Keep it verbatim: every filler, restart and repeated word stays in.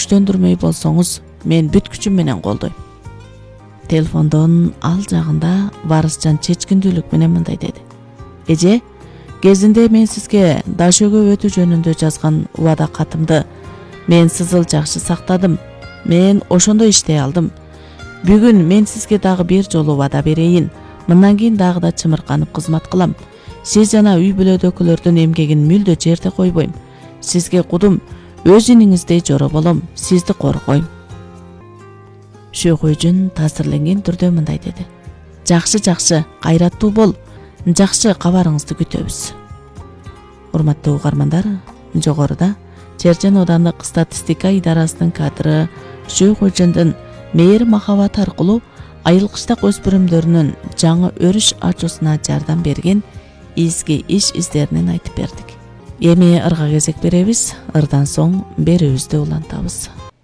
күчтөндүрмөй болсоңуз, мен бүт күчүм менен колдойм. Телефондон ал жагында Варысжан чечкиндүүлүк менен мындай деди. Эже, кезинде мен сизге Дашөгө өтүү жөнүндө жазган убада катымды мен сызыл жакшы сактадым. Мен ошондо иштей алдым. Бүгүн мен сизге дагы бир жолу убада берейин. Мындан кийин дагы да чымырканып кызмат кылам. Сиз жана үй бүлөдөгүлөрдүн эмгегин мүлдө жерде койбойм. Сизге кудум, өз иниңиздей жоро болом, сизди коргойм. Шөкөйжүн таасирленген түрдө мындай деди. Жакшы, жакшы, кайраттуу бол. Жакшы кабарыңызды күтөбүз. Урматтуу угармандар, жогоруда Чержен аудандык статистика идарасынын кадры Шөкөйжүндүн мейир махабат аркылуу айыл кыштак өспүрүмдөрүнүн жаңы өрүш ачуусуна жардам берген изги иш издеринен айтып бердик. Эми ырга кезек беребиз, ырдан соң берүүбүздү улантабыз.